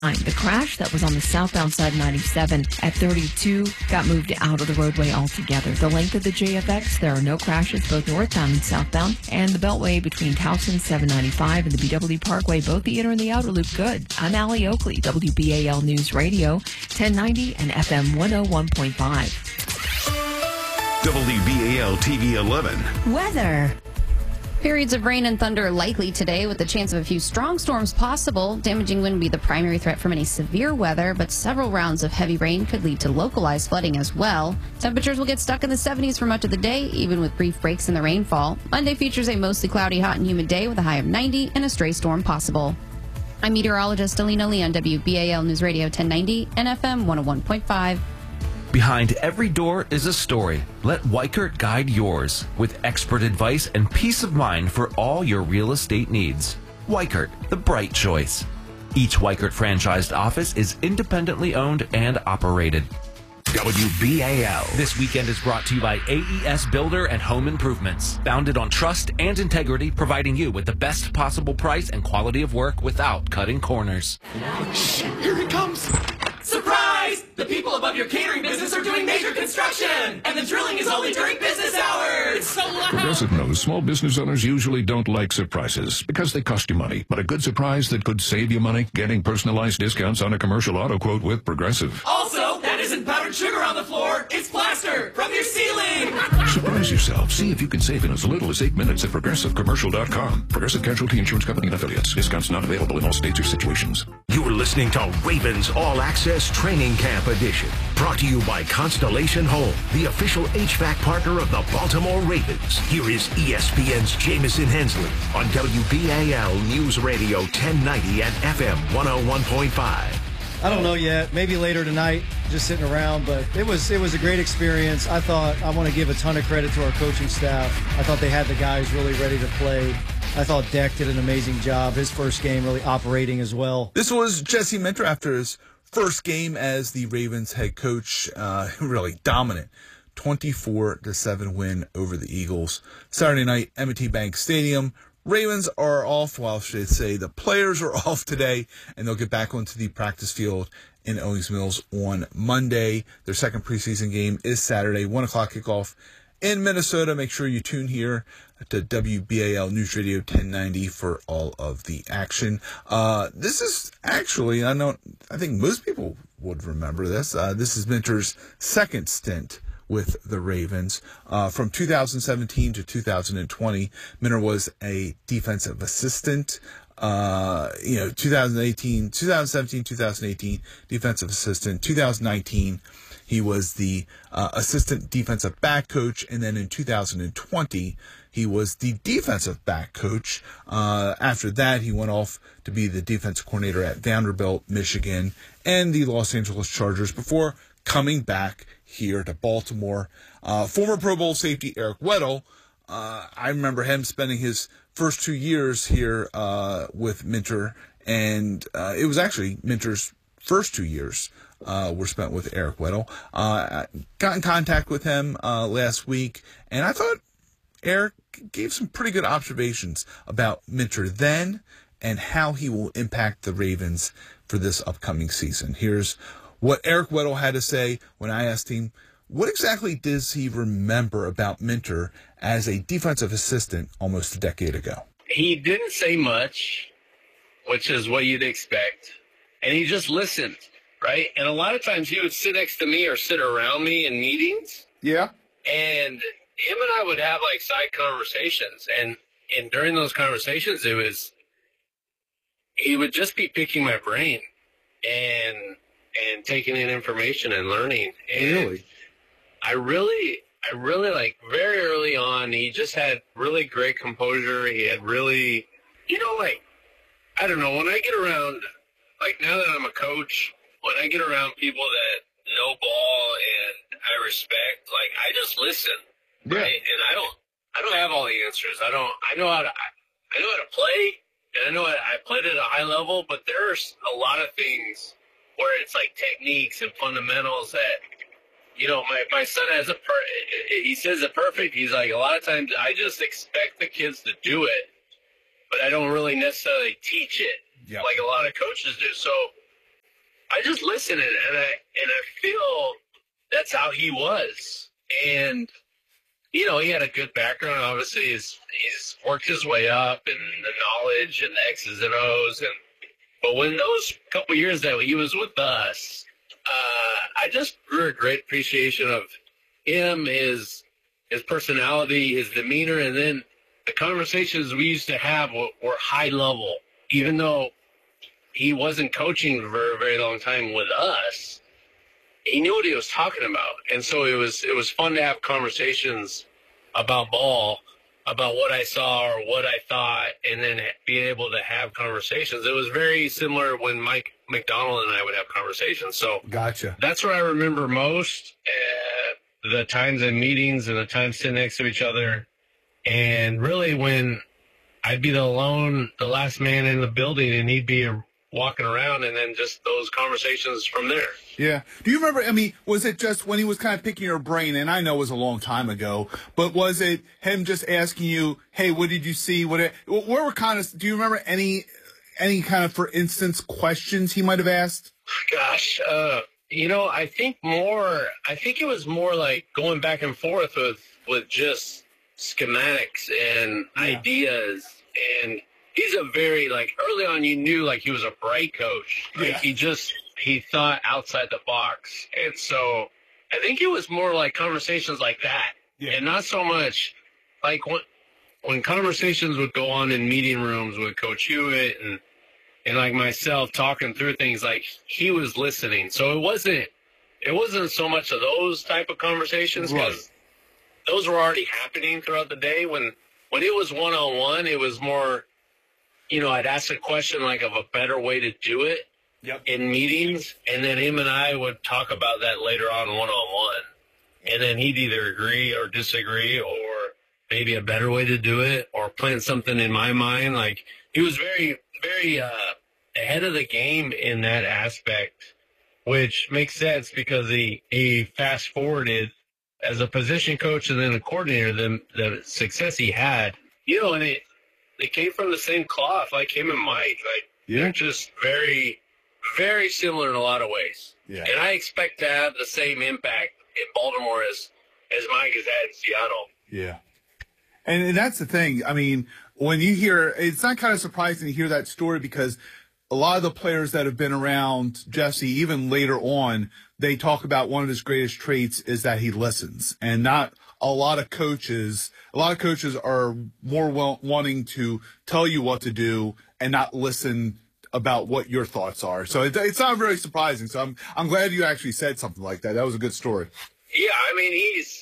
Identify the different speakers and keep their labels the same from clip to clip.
Speaker 1: The crash that was on the southbound side of 97 at 32 got moved out of the roadway altogether. The length of the JFX, there are no crashes both northbound and southbound, and the Beltway between Towson 795 and the BW Parkway, both the inner and the outer loop, good. I'm Allie Oakley, WBAL News Radio, 1090 and FM 101.5.
Speaker 2: WBAL TV 11.
Speaker 3: Weather.
Speaker 4: Periods of rain and thunder likely today with the chance of a few strong storms possible. Damaging wind will be the primary threat from any severe weather, but several rounds of heavy rain could lead to localized flooding as well. Temperatures will get stuck in the 70s for much of the day, even with brief breaks in the rainfall. Monday features a mostly cloudy, hot, and humid day with a high of 90 and a stray storm possible. I'm meteorologist Alina Lee on WBAL News Radio 1090 and FM 101.5.
Speaker 5: Behind every door is a story. Let Weichert guide yours with expert advice and peace of mind for all your real estate needs. Weichert, the bright choice. Each Weichert franchised office is independently owned and operated.
Speaker 2: WBAL.
Speaker 5: This weekend is brought to you by AES Builder and Home Improvements. Founded on trust and integrity, providing you with the best possible price and quality of work without cutting corners.
Speaker 6: Shh, here it comes. Surprise! The people above your catering business are doing major construction, and the drilling is only during business hours. So loud.
Speaker 7: Progressive knows small business owners usually don't like surprises because they cost you money. But a good surprise that could save you money, getting personalized discounts on a commercial auto quote with Progressive.
Speaker 6: Also, that isn't powdered sugar on the floor. It's plaster from your ceiling.
Speaker 7: Surprise yourself. See if you can save in as little as 8 minutes at ProgressiveCommercial.com. Progressive Casualty Insurance Company and Affiliates. Discounts not available in all states or situations.
Speaker 2: You're listening to Ravens All Access Training Camp Edition. Brought to you by Constellation Home, the official HVAC partner of the Baltimore Ravens. Here is ESPN's Jamison Hensley on WBAL News Radio 1090 and FM 101.5.
Speaker 8: I don't know yet. Maybe later tonight, just sitting around. But it was a great experience. I want to give a ton of credit to our coaching staff. I thought they had the guys really ready to play. I thought Deck did an amazing job. His first game really operating as well.
Speaker 9: This was Jesse Minter after his first game as the Ravens head coach. Really dominant. 24-7 win over the Eagles. Saturday night, M&T Bank Stadium. Ravens are off, well, I should say the players are off today, and they'll get back onto the practice field in Owings Mills on Monday. Their second preseason game is Saturday, 1 o'clock kickoff in Minnesota. Make sure you tune here to WBAL News Radio 1090 for all of the action. This is actually, I think most people would remember this. This is Minter's second stint with the Ravens. From 2017 to 2020, Minter was a defensive assistant. 2017, 2018, defensive assistant. 2019, he was the assistant defensive back coach. And then in 2020, he was the defensive back coach. After that, he went off to be the defensive coordinator at Vanderbilt, Michigan, and the Los Angeles Chargers before coming back here to Baltimore. Former Pro Bowl safety Eric Weddle, I remember him spending his first 2 years here with Minter, and it was actually Minter's first 2 years were spent with Eric Weddle. Got in contact with him last week, and I thought Eric gave some pretty good observations about Minter then and how he will impact the Ravens for this upcoming season. Here's what Eric Weddle had to say when I asked him, what exactly does he remember about Minter as a defensive assistant almost a decade ago?
Speaker 10: He didn't say much, which is what you'd expect. And he just listened, right? And a lot of times he would sit next to me or sit around me in meetings.
Speaker 9: Yeah.
Speaker 10: And him and I would have like side conversations. And during those conversations, he would just be picking my brain and taking in information and learning. And
Speaker 9: really?
Speaker 10: I really like very early on, he just had really great composure. He had really, I don't know, when I get around, like now that I'm a coach, when I get around people that know ball and I respect, like I just listen, right? And I don't have all the answers. I know how to play, and I played at a high level, but there's a lot of things where it's like techniques and fundamentals that, my son he says it perfect. He's like, a lot of times I just expect the kids to do it, but I don't really necessarily teach it like a lot of coaches do. So I just listen and I feel that's how he was. And, you know, he had a good background. Obviously, he's worked his way up in the knowledge and the X's and O's. But when those couple years that he was with us, I just grew a great appreciation of him, his personality, his demeanor, and then the conversations we used to have were high level. Even though he wasn't coaching for a very long time with us, he knew what he was talking about. And so it was fun to have conversations about ball, about what I saw or what I thought, and then being able to have conversations. It was very similar when Mike McDonald and I would have conversations. So
Speaker 9: Gotcha.
Speaker 10: that's what I remember most, the times in meetings and the times sitting next to each other. And really when I'd be the last man in the building, and he'd be walking around, and then just those conversations from there.
Speaker 9: Yeah. Do you remember, I mean, was it just when he was kind of picking your brain, and I know it was a long time ago, but was it him just asking you, hey, what did you see? What were kind of, do you remember any kind of, for instance, questions he might have asked?
Speaker 10: Gosh, you know, I think it was more like going back and forth with just schematics and ideas. And he's a very, like, early on you knew, like, he was a bright coach. Like, he thought outside the box. And so I think it was more like conversations like that. Yeah. And not so much like when conversations would go on in meeting rooms with Coach Hewitt and like myself talking through things, like he was listening. So it wasn't so much of those type of conversations, because those were already happening throughout the day. When it was one-on-one, it was more, you know, I'd ask a question like of a better way to do it in meetings, and then him and I would talk about that later on one-on-one. And then he'd either agree or disagree, or maybe a better way to do it, or plant something in my mind. Like, he was very, very ahead of the game in that aspect, which makes sense because he fast-forwarded as a position coach and then a coordinator, the success he had. You know, and they came from the same cloth, like him and Mike. Like, they're just very, very similar in a lot of ways. Yeah. And I expect to have the same impact in Baltimore as Mike has had in Seattle.
Speaker 9: Yeah. And that's the thing. I mean, when you hear, it's not kind of surprising to hear that story, because a lot of the players that have been around Jesse, even later on, they talk about one of his greatest traits is that he listens. And not a lot of coaches are more wanting to tell you what to do and not listen about what your thoughts are. So it's not very surprising. So I'm glad you actually said something like that. That was a good story.
Speaker 10: Yeah, I mean,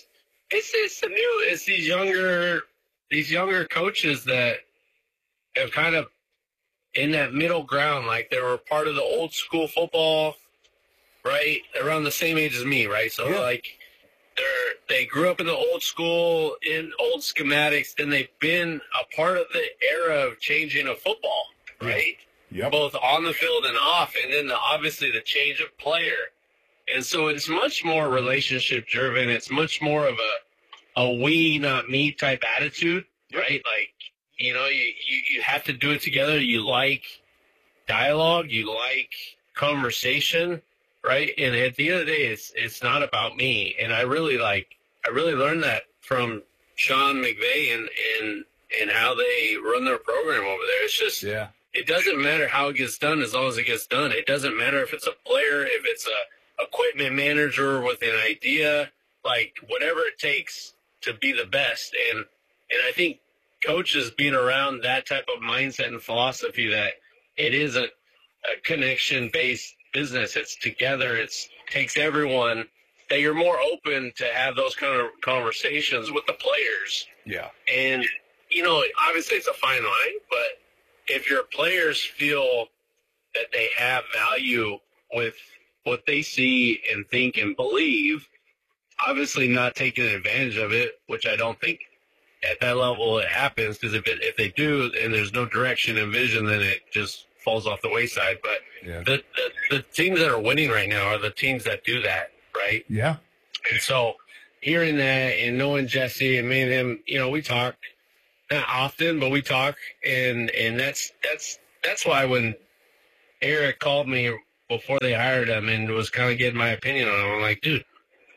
Speaker 10: it's these younger coaches that have kind of in that middle ground, like they were part of the old school football, right? Around the same age as me, right? So like they grew up in the old school, in old schematics, and they've been a part of the era of changing of football, right? Yep. Both on the field and off, and then obviously the change of player. And so it's much more relationship driven. It's much more of a we, not me type attitude, right? Like, you know, you have to do it together. You like dialogue. You like conversation, right? And at the end of the day, it's not about me. And I really learned that from Sean McVay and how they run their program over there. It's just, it doesn't matter how it gets done as long as it gets done. It doesn't matter if it's a player, if it's a equipment manager with an idea, like whatever it takes to be the best. And I think coaches being around that type of mindset and philosophy, that it is a connection-based business. It's together. It takes everyone, that you're more open to have those kind of conversations with the players. Yeah. And, you know, obviously it's a fine line, but if your players feel that they have value with what they see and think and believe, obviously not taking advantage of it, which I don't think at that level it happens, because if they do and there's no direction and vision, then it just falls off the wayside. But the teams that are winning right now are the teams that do that, right? Yeah. And so hearing that and knowing Jesse and me and him, you know, we talk not often, but we talk, and that's why when Eric called me before they hired him and was kind of getting my opinion on him. I'm like, dude,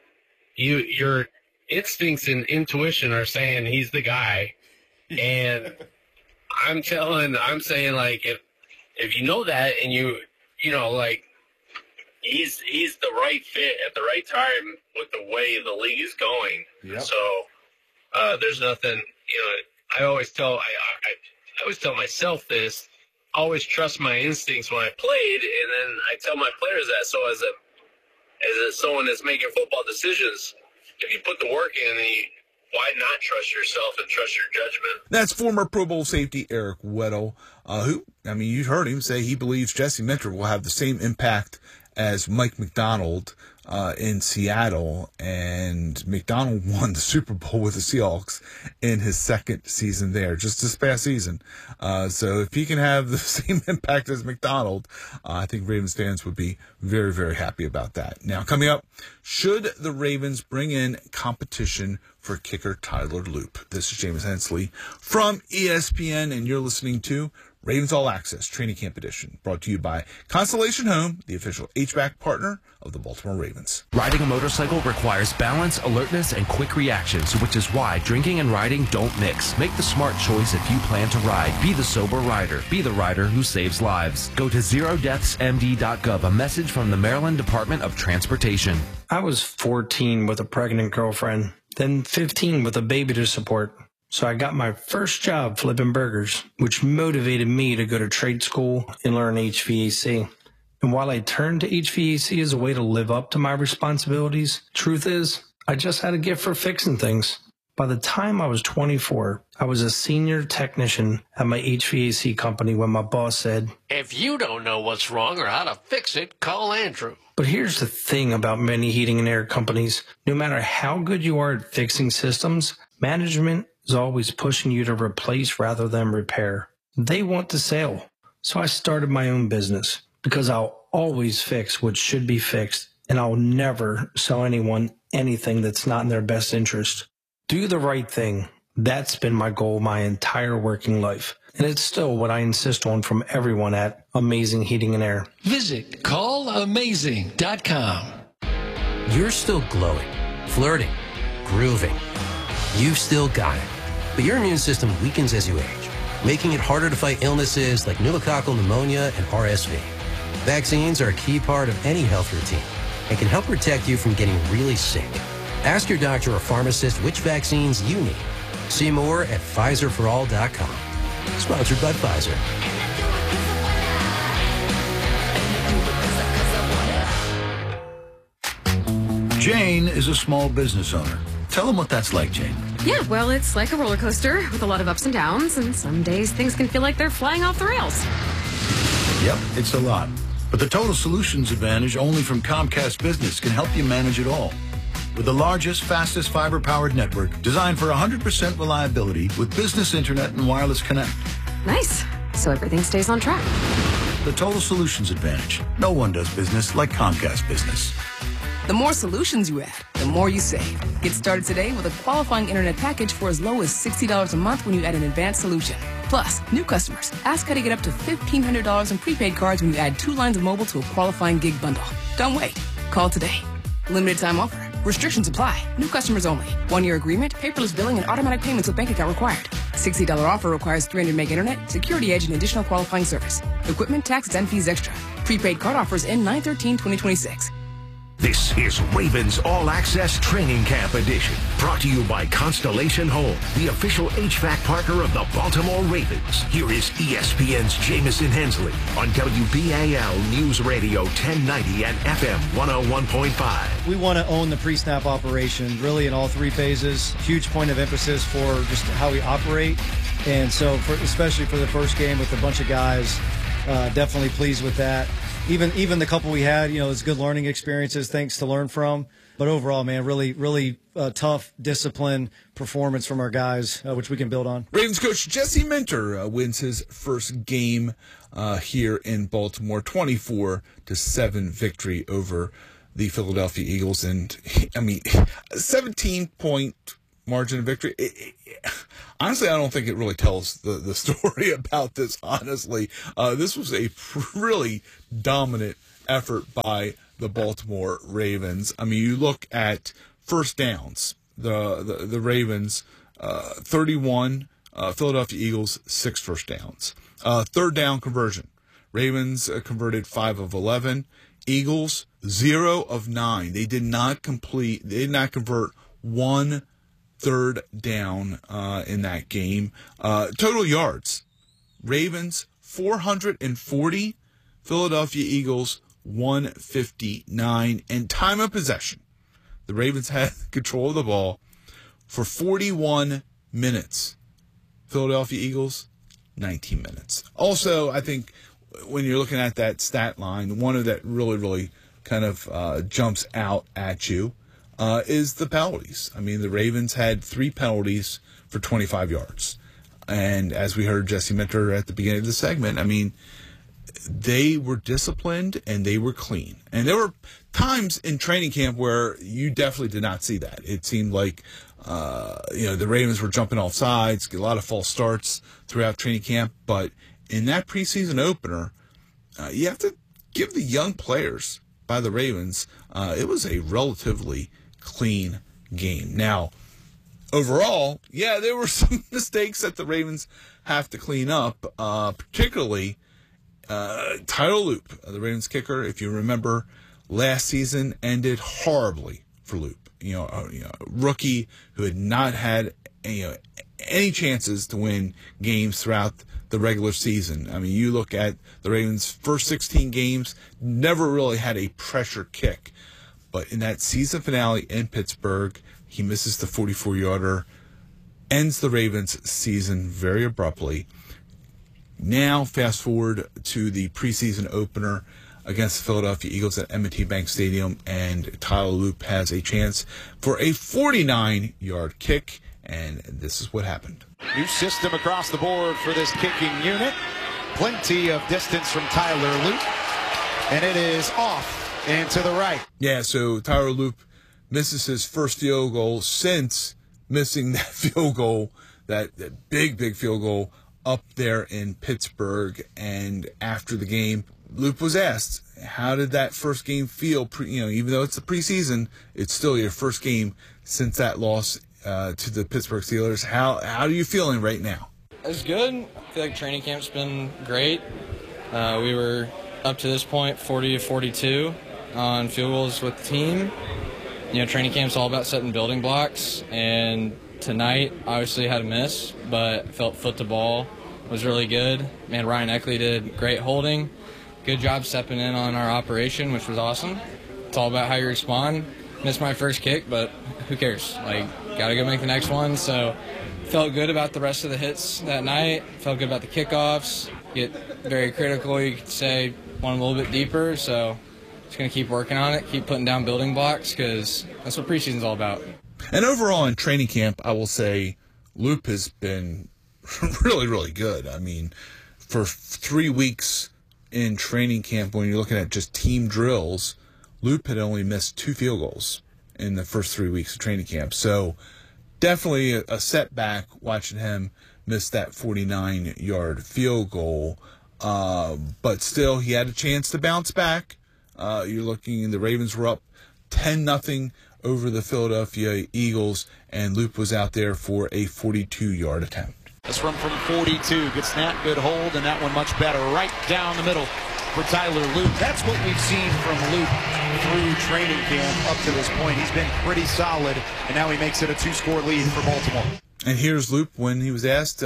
Speaker 10: your instincts and intuition are saying he's the guy. And I'm saying, like, if you know that and you know, like, he's the right fit at the right time with the way the league is going. Yep. So there's nothing, I always tell myself this, always trust my instincts when I played, and then I tell my players that. So as someone that's making football decisions, if you put the work in, why not trust yourself and trust your judgment?
Speaker 9: That's former Pro Bowl safety Eric Weddle, who, you heard him say he believes Jesse Minter will have the same impact as Mike Macdonald in Seattle, and Macdonald won the Super Bowl with the Seahawks in his second season there, just this past season. So if he can have the same impact as Macdonald, I think Ravens fans would be very, very happy about that. Now, coming up, should the Ravens bring in competition for kicker Tyler Loop? This is Jameis Hensley from ESPN, and you're listening to Ravens All Access Training Camp Edition, brought to you by Constellation Home, the official HVAC partner of the Baltimore Ravens.
Speaker 5: Riding a motorcycle requires balance, alertness, and quick reactions, which is why drinking and riding don't mix. Make the smart choice if you plan to ride. Be the sober rider. Be the rider who saves lives. Go to zerodeathsmd.gov, a message from the Maryland Department of Transportation.
Speaker 3: I was 14 with a pregnant girlfriend, then 15 with a baby to support. So I got my first job flipping burgers, which motivated me to go to trade school and learn HVAC. And while I turned to HVAC as a way to live up to my responsibilities, truth is, I just had a gift for fixing things. By the time I was 24, I was a senior technician at my HVAC company when my boss said,
Speaker 11: "If you don't know what's wrong or how to fix it, call Andrew."
Speaker 3: But here's the thing about many heating and air companies. No matter how good you are at fixing systems, management is always pushing you to replace rather than repair. They want the sale. So I started my own business because I'll always fix what should be fixed, and I'll never sell anyone anything that's not in their best interest. Do the right thing. That's been my goal my entire working life. And it's still what I insist on from everyone at Amazing Heating and Air.
Speaker 12: Visit callamazing.com.
Speaker 13: You're still glowing, flirting, grooving. You've still got it. But your immune system weakens as you age, making it harder to fight illnesses like pneumococcal pneumonia and RSV. Vaccines are a key part of any health routine and can help protect you from getting really sick. Ask your doctor or pharmacist which vaccines you need. See more at PfizerForAll.com. Sponsored by Pfizer.
Speaker 14: Jane is a small business owner. Tell them what that's like, Jane.
Speaker 15: Yeah, well, it's like a roller coaster with a lot of ups and downs, and some days things can feel like they're flying off the rails.
Speaker 14: Yep, it's a lot. But the Total Solutions Advantage only from Comcast Business can help you manage it all. With the largest, fastest fiber-powered network designed for 100% reliability with business internet and wireless connect.
Speaker 15: Nice. So everything stays on track.
Speaker 14: The Total Solutions Advantage. No one does business like Comcast Business.
Speaker 16: The more solutions you add, the more you save. Get started today with a qualifying internet package for as low as $60 a month when you add an advanced solution. Plus, new customers, ask how to get up to $1,500 in prepaid cards when you add 2 lines of mobile to a qualifying gig bundle. Don't wait. Call today. Limited time offer. Restrictions apply. New customers only. 1-year agreement, paperless billing, and automatic payments with bank account required. $60 offer requires 300 meg internet, security edge, and additional qualifying service. Equipment, taxes, and fees extra. Prepaid card offers end 9/13/2026.
Speaker 2: This is Ravens All Access Training Camp Edition, brought to you by Constellation Home, the official HVAC partner of the Baltimore Ravens. Here is ESPN's Jamison Hensley on WBAL News Radio 1090 and FM 101.5.
Speaker 8: We want to own the pre-snap operation, really in all 3 phases. Huge point of emphasis for just how we operate. And so, especially for the first game with a bunch of guys, definitely pleased with that. Even the couple we had, it's good learning experiences, things to learn from. But overall, man, really tough, disciplined performance from our guys, which we can build on.
Speaker 9: Ravens coach Jesse Minter wins his first game here in Baltimore, 24-7 victory over the Philadelphia Eagles. And, 17-point margin of victory. Honestly, I don't think it really tells the story about this, honestly. This was a really dominant effort by the Baltimore Ravens. I mean, you look at first downs. The Ravens, 31. Philadelphia Eagles, 6 first downs. Third down conversion. Ravens converted 5 of 11. Eagles, 0 of 9. They did not convert 1 third down in that game. Total yards. Ravens, 440. Philadelphia Eagles, 159. And time of possession. The Ravens had control of the ball for 41 minutes. Philadelphia Eagles, 19 minutes. Also, I think when you're looking at that stat line, one of that really kind of jumps out at you is the penalties. I mean, the Ravens had 3 penalties for 25 yards. And as we heard Jesse Minter at the beginning of the segment, I mean, they were disciplined and they were clean. And there were times in training camp where you definitely did not see that. It seemed like the Ravens were jumping off sides, get a lot of false starts throughout training camp. But in that preseason opener, you have to give the young players by the Ravens, it was a relatively clean game. Now, overall, yeah, there were some mistakes that the Ravens have to clean up, particularly Tyler Loop, the Ravens kicker. If you remember, last season ended horribly for Loop. A rookie who had not had any chances to win games throughout the regular season. I mean, you look at the Ravens' first 16 games, never really had a pressure kick. But in that season finale in Pittsburgh, he misses the 44-yarder, ends the Ravens' season very abruptly. Now, fast forward to the preseason opener against the Philadelphia Eagles at M&T Bank Stadium, and Tyler Loop has a chance for a 49-yard kick, and this is what happened.
Speaker 12: New system across the board for this kicking unit. Plenty of distance from Tyler Loop, and it is off and to the right.
Speaker 9: Yeah, so Tyler Loop misses his first field goal since missing that field goal, that big field goal up there in Pittsburgh. And after the game, Loop was asked, how did that first game feel? Even though it's the preseason, it's still your first game since that loss to the Pittsburgh Steelers. How are you feeling right now?
Speaker 17: It's good. I feel like training camp's been great. We were up to this point 40-42 on field goals with the team. Training camp's all about setting building blocks, and tonight obviously had a miss, but felt foot to ball was really good. Man, Ryan Eckley did great holding. Good job stepping in on our operation, which was awesome. It's all about how you respond. Missed my first kick, but who cares? Gotta go make the next one. So felt good about the rest of the hits that night. Felt good about the kickoffs. Get very critical, you could say, want a little bit deeper. So just going to keep working on it, keep putting down building blocks, because that's what preseason's all about.
Speaker 9: And overall in training camp, I will say Loop has been really good. I mean, for 3 weeks in training camp, when you're looking at just team drills, Loop had only missed 2 field goals in the first 3 weeks of training camp. So definitely a setback watching him miss that 49-yard field goal. But still, he had a chance to bounce back. You're looking, the Ravens were up 10-0 over the Philadelphia Eagles, and Loop was out there for a 42-yard attempt.
Speaker 12: This run from 42, good snap, good hold, and that one much better, right down the middle for Tyler Loop. That's what we've seen from Loop through training camp up to this point. He's been pretty solid, and now he makes it a 2-score lead for Baltimore.
Speaker 9: And here's Loop when he was asked,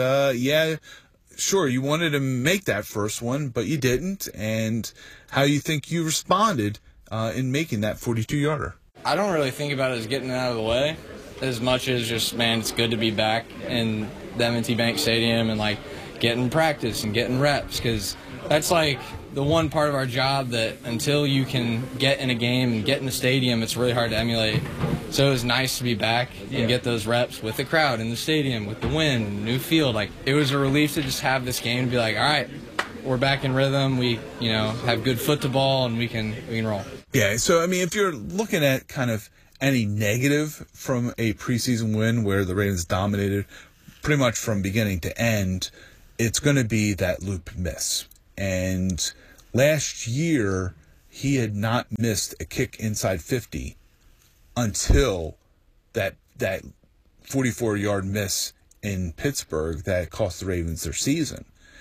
Speaker 9: sure, you wanted to make that first one, but you didn't, and how you think you responded in making that 42-yarder.
Speaker 17: I don't really think about it as getting it out of the way as much as just, man, it's good to be back in the M&T Bank Stadium and, getting practice and getting reps, because that's, the one part of our job that until you can get in a game and get in the stadium, it's really hard to emulate. So it was nice to be back and get those reps with the crowd in the stadium, with the wind, new field. It was a relief to just have this game to be all right, we're back in rhythm. We, have good foot to ball, and we can roll.
Speaker 9: Yeah, so, if you're looking at kind of any negative from a preseason win where the Ravens dominated pretty much from beginning to end, it's going to be that Loop miss. And last year, he had not missed a kick inside 50 until that 44-yard miss in Pittsburgh that cost the Ravens their season.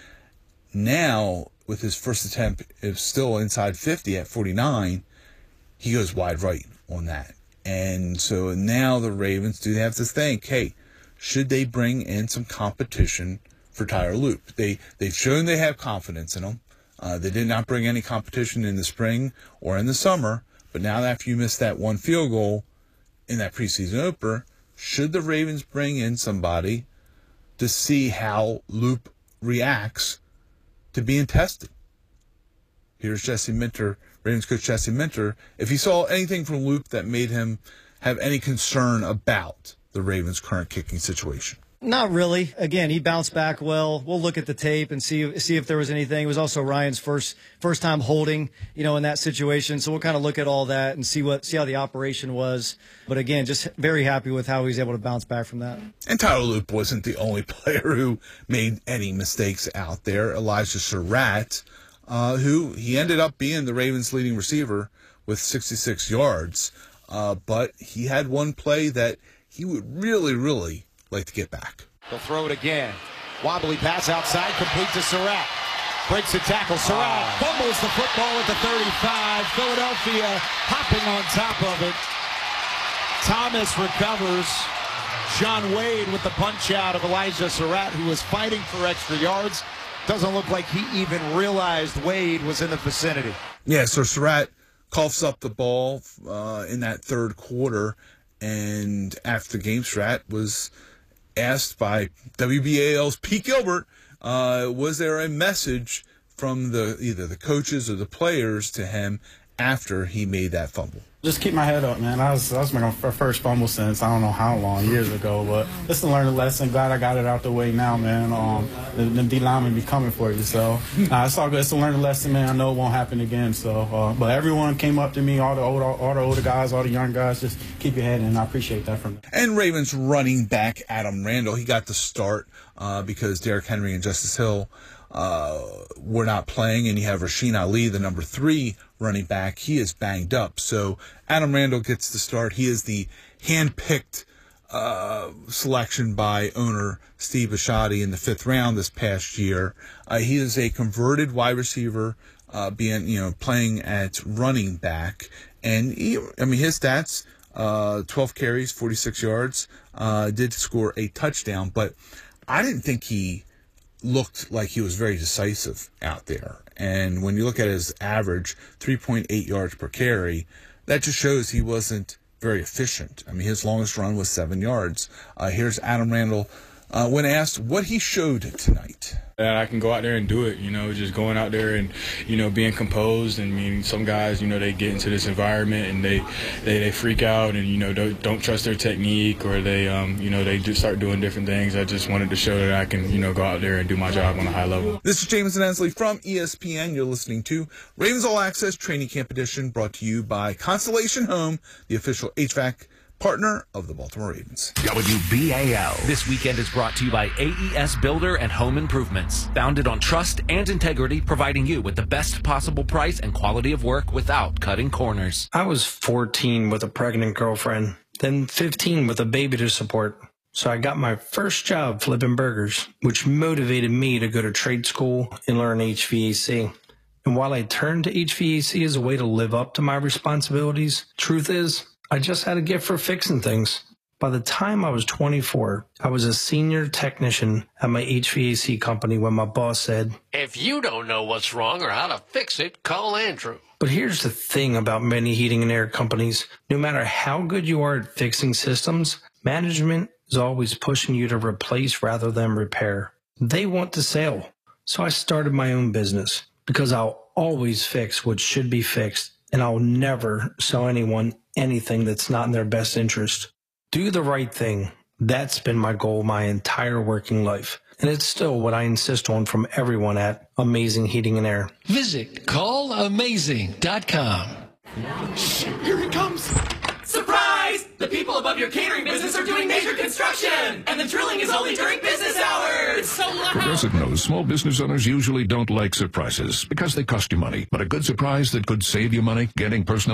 Speaker 9: Now, with his first attempt, it's still inside 50 at 49, he goes wide right on that. And so now the Ravens do have to think, hey, should they bring in some competition for Tyler Loop? They've shown they have confidence in him. They did not bring any competition in the spring or in the summer, but now after you missed that one field goal in that preseason opener, should the Ravens bring in somebody to see how Loop reacts to being tested? Here's Jesse Minter, Ravens coach Jesse Minter, if he saw anything from Loop that made him have any concern about the Ravens' current kicking situation.
Speaker 8: Not really. Again, he bounced back well. We'll look at the tape and see if there was anything. It was also Ryan's first time holding, in that situation. So we'll kind of look at all that and see how the operation was. But again, just very happy with how he was able to bounce back from that.
Speaker 9: And Tyler Loop wasn't the only player who made any mistakes out there. Elijah Surratt, who he ended up being the Ravens' leading receiver with 66 yards. But he had one play that he would really like to get back.
Speaker 12: They'll throw it again. Wobbly pass outside, complete to Surratt. Breaks the tackle. Surratt fumbles the football at the 35. Philadelphia hopping on top of it. Thomas recovers. John Wade with the punch out of Elijah Surratt, who was fighting for extra yards. Doesn't look like he even realized Wade was in the vicinity.
Speaker 9: Yeah, so Surratt coughs up the ball in that third quarter, and after the game, Surratt was asked by WBAL's Pete Gilbert, was there a message from either the coaches or the players to him after he made that fumble?
Speaker 18: Just keep my head up, man. That was my first fumble since I don't know how long, years ago. But just to learn a lesson. Glad I got it out the way now, man. The D linemen be coming for you, so it's all good. It's to learn a lesson, man. I know it won't happen again. So, but everyone came up to me, all the older guys, all the young guys. Just keep your head in. I appreciate that from them.
Speaker 9: And Ravens running back Adam Randall, he got the start because Derrick Henry and Justice Hill were not playing, and you have Rasheen Ali, the number 3 running back. He is banged up. So Adam Randall gets the start. He is the hand-picked selection by owner Steve Bisciotti in the 5th round this past year. He is a converted wide receiver, playing at running back. And his stats, 12 carries, 46 yards, did score a touchdown, but I didn't think he looked like he was very decisive out there. And when you look at his average, 3.8 yards per carry, that just shows he wasn't very efficient. His longest run was 7 yards. Here's Adam Randall when asked what he showed tonight.
Speaker 19: That I can go out there and do it, just going out there and, being composed. And some guys, they get into this environment and they freak out and, don't trust their technique, or they do start doing different things. I just wanted to show that I can, go out there and do my job on a high level.
Speaker 9: This is Jamison Hensley from ESPN. You're listening to Ravens All Access Training Camp Edition, brought to you by Constellation Home, the official HVAC partner of the Baltimore Ravens.
Speaker 2: WBAL.
Speaker 5: This weekend is brought to you by AES Builder and Home Improvements. Founded on trust and integrity, providing you with the best possible price and quality of work without cutting corners.
Speaker 3: I was 14 with a pregnant girlfriend, then 15 with a baby to support. So I got my first job flipping burgers, which motivated me to go to trade school and learn HVAC. And while I turned to HVAC as a way to live up to my responsibilities, truth is, I just had a gift for fixing things. By the time I was 24, I was a senior technician at my HVAC company when my boss said,
Speaker 11: "If you don't know what's wrong or how to fix it, call Andrew."
Speaker 3: But here's the thing about many heating and air companies. No matter how good you are at fixing systems, management is always pushing you to replace rather than repair. They want the sale. So I started my own business because I'll always fix what should be fixed, and I'll never sell anyone anything that's not in their best interest. Do the right thing. That's been my goal my entire working life. And it's still what I insist on from everyone at Amazing Heating and Air.
Speaker 6: Visit callamazing.com. Here he comes! Surprise! The people people above your catering business are doing major construction, and the drilling is only during business hours. It's so loud.
Speaker 7: Progressive knows small business owners usually don't like surprises because they cost you money. But a good surprise that could save you money, getting personal